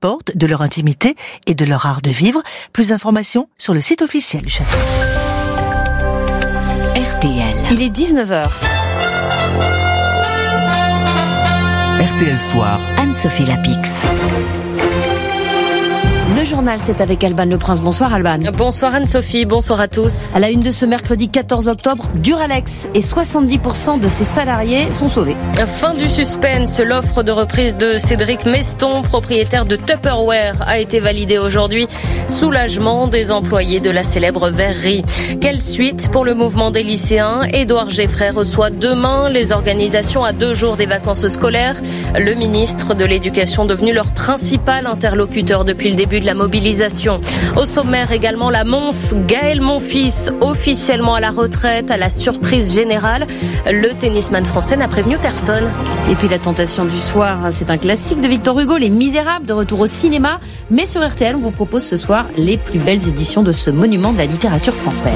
apportent de leur intimité et de leur art de vivre. Plus d'informations sur le site officiel du château. RTL. Il est 19h. RTL Soir. Anne-Sophie Lapix. Le journal, c'est avec Alban Le Prince. Bonsoir Alban. Bonsoir Anne-Sophie, bonsoir à tous. À la une de ce mercredi 14 octobre, Duralex et 70% de ses salariés sont sauvés. Fin du suspense, l'offre de reprise de Cédric Meston, propriétaire de Tupperware, a été validée aujourd'hui. Soulagement des employés de la célèbre verrerie. Quelle suite pour le mouvement des lycéens? Édouard Geffray reçoit demain les organisations à 2 jours des vacances scolaires. Le ministre de l'Éducation devenu leur principal interlocuteur depuis le début de la mobilisation. Au sommaire également la MONF, Gaël Monfils officiellement à la retraite à la surprise générale. Le tennisman français n'a prévenu personne. Et puis la tentation du soir, c'est un classique de Victor Hugo, Les Misérables, de retour au cinéma. Mais sur RTL, on vous propose ce soir les plus belles éditions de ce monument de la littérature française.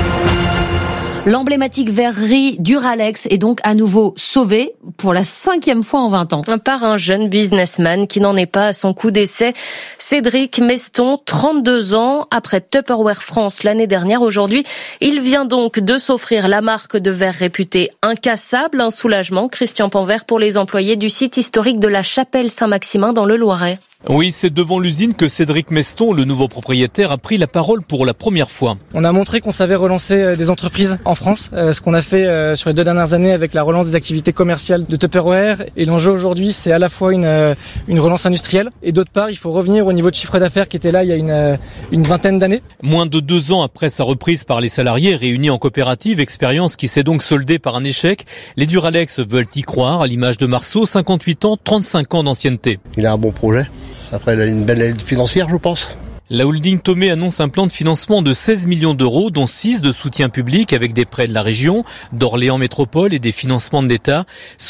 L'emblématique verrerie Duralex est donc à nouveau sauvée pour la 5e fois en 20 ans. Par un jeune businessman qui n'en est pas à son coup d'essai. Cédric Meston, 32 ans, après Tupperware France l'année dernière. Aujourd'hui, il vient donc de s'offrir la marque de verre réputée incassable. Un soulagement, Christian Panvert, pour les employés du site historique de la Chapelle Saint-Maximin dans le Loiret. Oui, c'est devant l'usine que Cédric Meston, le nouveau propriétaire, a pris la parole pour la première fois. On a montré qu'on savait relancer des entreprises en France, ce qu'on a fait sur les 2 dernières années avec la relance des activités commerciales de Tupperware. Et l'enjeu aujourd'hui, c'est à la fois une relance industrielle et d'autre part, il faut revenir au niveau de chiffre d'affaires qui était là il y a une vingtaine d'années. Moins de 2 ans après sa reprise par les salariés réunis en coopérative, expérience qui s'est donc soldée par un échec, les Duralex veulent y croire, à l'image de Marceau, 58 ans, 35 ans d'ancienneté. Il a un bon projet. Après, il a une belle aide financière, je pense. La holding Thomé annonce un plan de financement de 16 millions d'euros, dont 6 de soutien public avec des prêts de la région, d'Orléans Métropole et des financements de l'État.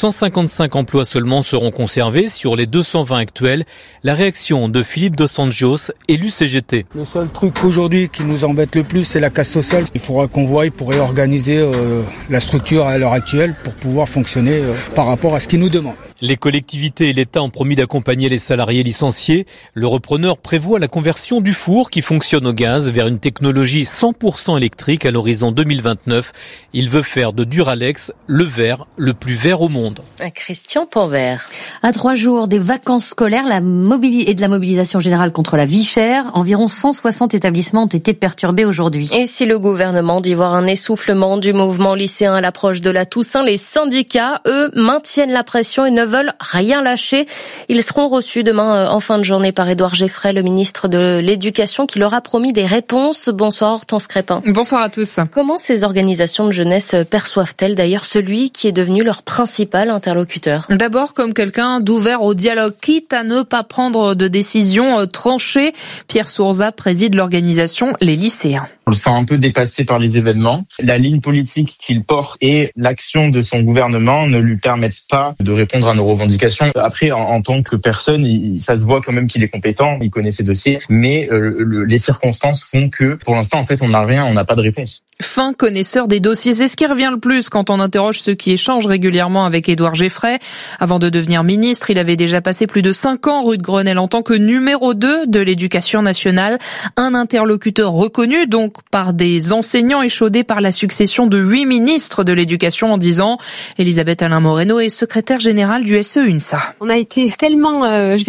155 emplois seulement seront conservés sur les 220 actuels. La réaction de Philippe Dos Anjos, élu CGT. Le seul truc aujourd'hui qui nous embête le plus, c'est la casse sociale. Il faudra qu'on voie pour réorganiser la structure à l'heure actuelle pour pouvoir fonctionner par rapport à ce qu'ils nous demandent. Les collectivités et l'État ont promis d'accompagner les salariés licenciés. Le repreneur prévoit la conversion du four qui fonctionne au gaz vers une technologie 100% électrique à l'horizon 2029. Il veut faire de Duralex le verre le plus vert au monde. Christian Panvert. À 3 jours des vacances scolaires et de la mobilisation générale contre la vie chère, environ 160 établissements ont été perturbés aujourd'hui. Et si le gouvernement dit voir un essoufflement du mouvement lycéen à l'approche de la Toussaint, les syndicats, eux, maintiennent la pression et ne veulent rien lâcher. Ils seront reçus demain en fin de journée par Édouard Geffray, le ministre de l'Éducation, qui leur a promis des réponses. Bonsoir Hortense Crépin. Bonsoir à tous. Comment ces organisations de jeunesse perçoivent-elles d'ailleurs celui qui est devenu leur principal interlocuteur? D'abord comme quelqu'un d'ouvert au dialogue, quitte à ne pas prendre de décision tranchée. Pierre Sourza préside l'organisation Les Lycéens. On le sent un peu dépassé par les événements. La ligne politique qu'il porte et l'action de son gouvernement ne lui permettent pas de répondre à nos revendications. Après, en tant que personne, ça se voit quand même qu'il est compétent, il connaît ses dossiers, mais les circonstances font que, pour l'instant, en fait, on n'a pas de réponse. Fin connaisseur des dossiers, c'est ce qui revient le plus quand on interroge ceux qui échangent régulièrement avec Édouard Geffray. Avant de devenir ministre, il avait déjà passé plus de 5 ans rue de Grenelle en tant que numéro 2 de l'Éducation nationale. Un interlocuteur reconnu, donc, par des enseignants échaudés par la succession de 8 ministres de l'Éducation en 10 ans. Elisabeth Alain Moreno est secrétaire générale du SE-UNSA. On a été tellement,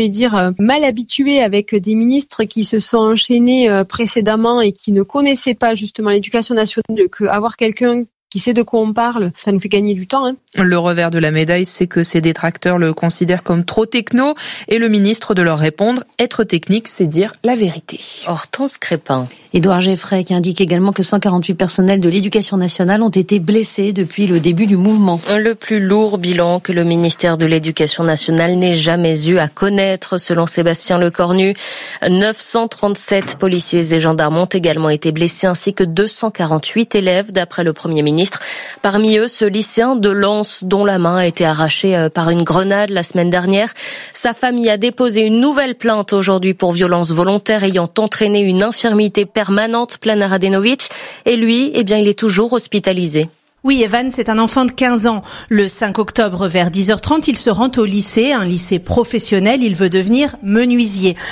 mal habitués avec des ministres qui se sont enchaînés précédemment et qui ne connaissaient pas justement l'Éducation nationale, qu'avoir quelqu'un qui sait de quoi on parle, ça nous fait gagner du temps. Le revers de la médaille, c'est que ses détracteurs le considèrent comme trop techno et le ministre de leur répondre, être technique, c'est dire la vérité. Hortense Crépin. Édouard Geffray qui indique également que 148 personnels de l'Éducation nationale ont été blessés depuis le début du mouvement. Le plus lourd bilan que le ministère de l'Éducation nationale n'ait jamais eu à connaître, selon Sébastien Lecornu. 937 policiers et gendarmes ont également été blessés, ainsi que 248 élèves, d'après le Premier ministre. Parmi eux, ce lycéen de Lens, dont la main a été arrachée par une grenade la semaine dernière. Sa famille a déposé une nouvelle plainte aujourd'hui pour violence volontaire ayant entraîné une infirmité permanente, Plana Radenovic. Et lui, il est toujours hospitalisé. Oui, Evan, c'est un enfant de 15 ans. Le 5 octobre, vers 10h30, il se rend au lycée, un lycée professionnel. Il veut devenir menuisier.